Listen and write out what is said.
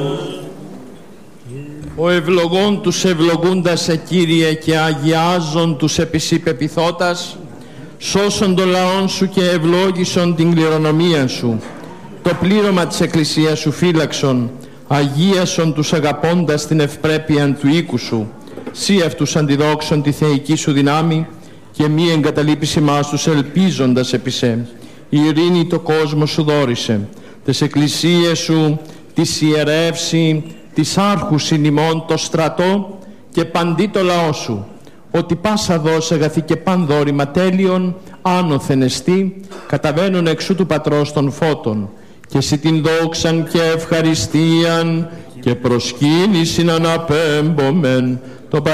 Ο ευλογών τους ευλογούντας σε Κύριε και αγιάζον τους επισή πεπιθώτας, σώσον το λαόν σου και ευλόγησον την κληρονομία σου. Το πλήρωμα της Εκκλησίας σου φύλαξον, αγίασον τους αγαπώντας την ευπρέπεια του οίκου σου. Σύ αυτούς αντιδόξον τη θεϊκή σου δυνάμει και μη εγκαταλείπεις ημάς τους ελπίζοντας επί σε. Η ειρήνη το κόσμο σου δώρισε, τες εκκλησίες σου, της ιερεύση, της άρχους ημών το στρατό και παντί το λαό σου, ότι πάσα δώσε αγαθή και πανδόρημα τέλειον, άνωθεν εστί, καταβαίνουν εξού του Πατρός των φώτων, και εσύ την δόξαν και ευχαριστίαν και προσκύνησιν αναπέμπομεν το